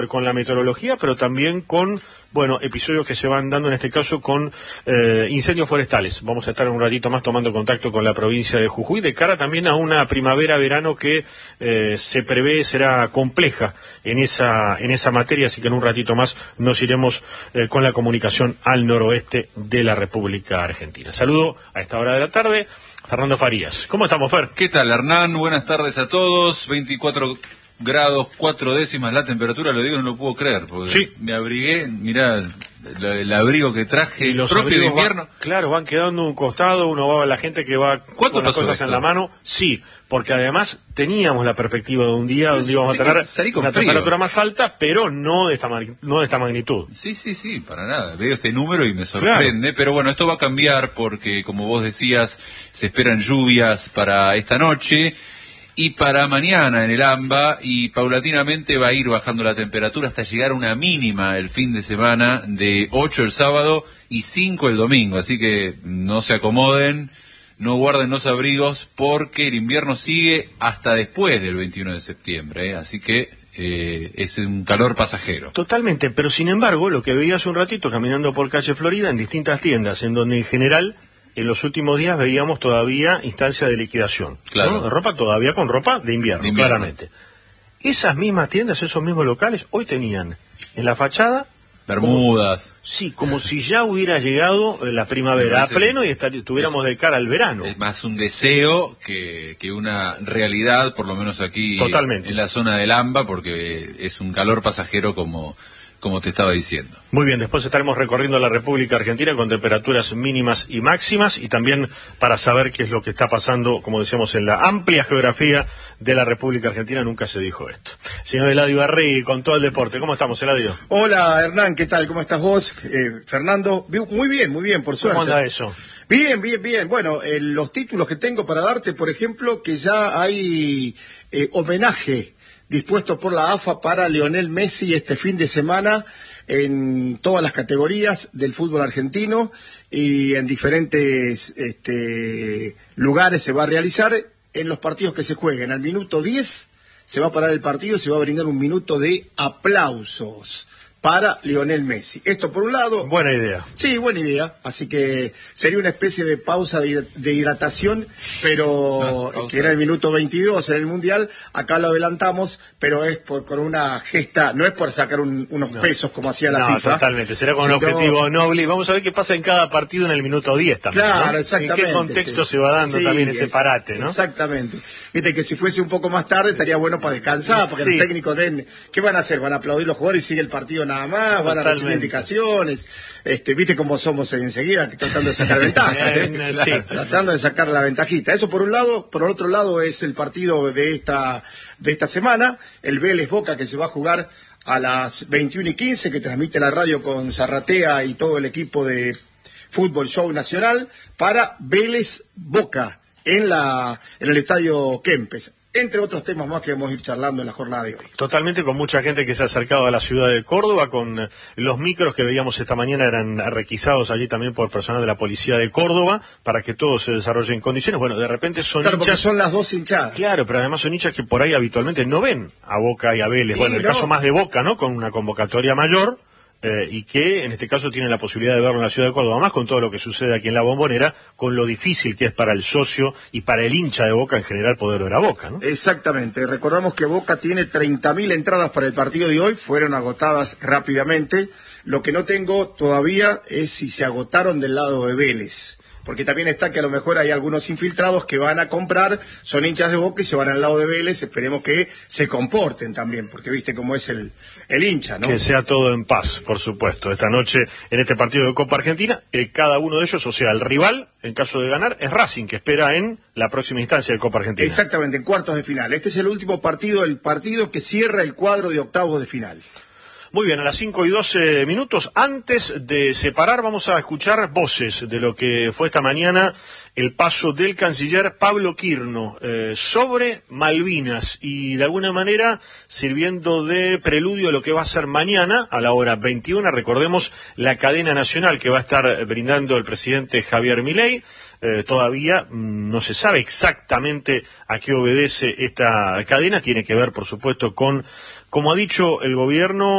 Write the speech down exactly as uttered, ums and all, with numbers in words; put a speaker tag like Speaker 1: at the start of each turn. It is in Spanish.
Speaker 1: con la meteorología, pero también con, bueno, episodios que se van dando en este caso con eh, incendios forestales. Vamos a estar un ratito más tomando contacto con la provincia de Jujuy, de cara también a una primavera-verano que eh, se prevé será compleja en esa en esa materia, así que en un ratito más nos iremos eh, con la comunicación al noroeste de la República Argentina. Saludo a esta hora de la tarde, Fernando Farías. ¿Cómo estamos, Fer?
Speaker 2: ¿Qué tal, Hernán? Buenas tardes a todos. veinticuatro grados, cuatro décimas la temperatura, lo digo, no lo puedo creer, porque
Speaker 1: sí.
Speaker 2: Me abrigué, mirá el, el abrigo que traje,
Speaker 1: y los
Speaker 2: propio de invierno.
Speaker 1: Va, claro, van quedando un costado, uno va a la gente que va con las cosas esto? en la mano. Sí, porque además teníamos la perspectiva de un día donde íbamos a tener una frío. temperatura más alta, pero no de esta no de esta magnitud.
Speaker 2: Sí, sí, sí, para nada. Veo este número y me sorprende, claro. Pero bueno, esto va a cambiar porque, como vos decías, se esperan lluvias para esta noche y para mañana en el AMBA, y paulatinamente va a ir bajando la temperatura hasta llegar a una mínima el fin de semana de ocho el sábado y cinco el domingo, así que no se acomoden, no guarden los abrigos porque el invierno sigue hasta después del veintiuno de septiembre, ¿eh? Así que eh, es un calor pasajero.
Speaker 1: Totalmente, pero sin embargo, lo que veía hace un ratito caminando por calle Florida en distintas tiendas, en donde en general en los últimos días veíamos todavía instancia de liquidación,
Speaker 2: claro,
Speaker 1: ¿no? De ropa todavía con ropa de invierno, de invierno, claramente. Esas mismas tiendas, esos mismos locales, hoy tenían en la fachada
Speaker 2: bermudas.
Speaker 1: Como, sí, como si ya hubiera llegado la primavera a pleno y estar, estuviéramos de cara al verano.
Speaker 2: Es más un deseo que, que una realidad, por lo menos aquí Totalmente. en la zona del AMBA, porque es un calor pasajero como... como te estaba diciendo.
Speaker 1: Muy bien, después estaremos recorriendo la República Argentina con temperaturas mínimas y máximas, y también para saber qué es lo que está pasando, como decíamos, en la amplia geografía de la República Argentina. Nunca se dijo esto. Señor Eladio Barregui, con todo el deporte. ¿Cómo estamos, Eladio?
Speaker 3: Hola, Hernán, ¿qué tal? ¿Cómo estás vos? Eh, Fernando, muy bien, muy bien, por suerte.
Speaker 1: ¿Cómo anda eso?
Speaker 3: Bien, bien, bien. Bueno, eh, los títulos que tengo para darte, por ejemplo, que ya hay eh, homenaje dispuesto por la A F A para Lionel Messi este fin de semana en todas las categorías del fútbol argentino y en diferentes este, lugares se va a realizar. En los partidos que se jueguen al minuto diez se va a parar el partido y se va a brindar un minuto de aplausos para Lionel Messi. Esto por un lado.
Speaker 1: Buena idea.
Speaker 3: Sí, buena idea. Así que sería una especie de pausa de, de hidratación, pero no, que era el minuto veintidós en el Mundial. Acá lo adelantamos, pero es por, con una gesta, no es por sacar un, unos no. pesos como hacía la
Speaker 1: no,
Speaker 3: FIFA.
Speaker 1: Totalmente, será con sino... un objetivo noble. Y vamos a ver qué pasa en cada partido en el minuto diez también.
Speaker 3: Claro,
Speaker 1: ¿no?
Speaker 3: exactamente.
Speaker 1: En qué contexto
Speaker 3: sí.
Speaker 1: se va dando
Speaker 3: sí,
Speaker 1: también ese
Speaker 3: es,
Speaker 1: parate, ¿no?
Speaker 3: Exactamente. Viste que si fuese un poco más tarde estaría bueno para descansar, porque sí. Los técnicos den, ¿qué van a hacer? Van a aplaudir los jugadores y sigue el partido nada más, van a recibir indicaciones, este, viste cómo somos enseguida tratando de sacar ventaja, ¿eh?
Speaker 1: Sí.
Speaker 3: Tratando de sacar la ventajita. Eso por un lado. Por otro lado es el partido de esta de esta semana, el Vélez Boca, que se va a jugar a las veintiuna y quince, que transmite la radio con Zarratea y todo el equipo de Fútbol Show Nacional, para Vélez Boca en la en el estadio Kempes, entre otros temas más que vamos a ir charlando en la jornada de hoy.
Speaker 1: Totalmente, con mucha gente que se ha acercado a la ciudad de Córdoba, con los micros que veíamos esta mañana eran requisados allí también por personal de la policía de Córdoba, para que todo se desarrolle en condiciones. Bueno, de repente son
Speaker 3: claro,
Speaker 1: hinchas...
Speaker 3: porque son las dos hinchadas.
Speaker 1: Claro, pero además son hinchas que por ahí habitualmente no ven a Boca y a Vélez. Bueno, en el no. caso más de Boca, ¿no? Con una convocatoria mayor... Eh, y que en este caso tienen la posibilidad de verlo en la ciudad de Córdoba, más con todo lo que sucede aquí en la Bombonera, con lo difícil que es para el socio y para el hincha de Boca en general poder ver a Boca, ¿no?
Speaker 3: Exactamente, recordamos que Boca tiene treinta mil entradas para el partido de hoy, fueron agotadas rápidamente. Lo que no tengo todavía es si se agotaron del lado de Vélez, porque también está que a lo mejor hay algunos infiltrados que van a comprar, son hinchas de Boca y se van al lado de Vélez. Esperemos que se comporten también, porque viste cómo es el, el hincha, ¿no?
Speaker 1: Que sea todo en paz, por supuesto. Esta noche, en este partido de Copa Argentina, eh, cada uno de ellos, o sea, el rival, en caso de ganar, es Racing, que espera en la próxima instancia de Copa Argentina.
Speaker 3: Exactamente, en cuartos de final. Este es el último partido, el partido que cierra el cuadro de octavos de final.
Speaker 1: Muy bien, a las cinco y doce minutos, antes de separar, vamos a escuchar voces de lo que fue esta mañana el paso del canciller Pablo Quirno eh, sobre Malvinas y de alguna manera sirviendo de preludio a lo que va a ser mañana a la hora veintiuna. Recordemos la cadena nacional que va a estar brindando el presidente Javier Milei. Eh, todavía mmm, no se sabe exactamente a qué obedece esta cadena. Tiene que ver, por supuesto, con, como ha dicho el gobierno,